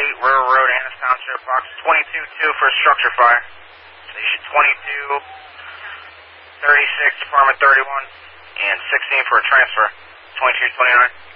River Road, Annis Township, box 22-2 for a structure fire. Station 22, 36, Department 31, and 16 for a transfer, 2229.